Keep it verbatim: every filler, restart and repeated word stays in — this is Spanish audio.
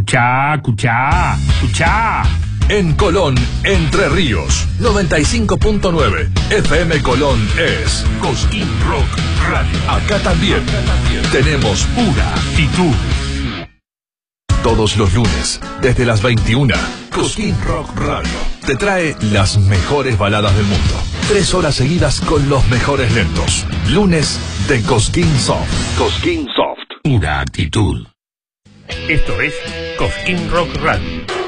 Escuchá, escuchá, escuchá. En Colón, Entre Ríos, noventa y cinco punto nueve. F M Colón es Cosquín Rock Radio. Acá también, Acá también tenemos pura actitud. Todos los lunes, desde las veintiuna, Cosquín Rock Radio te trae las mejores baladas del mundo. Tres horas seguidas con los mejores lentos. Lunes de Cosquín Soft. Cosquín Soft. Pura actitud. Esto es Cosquín Rock Radio.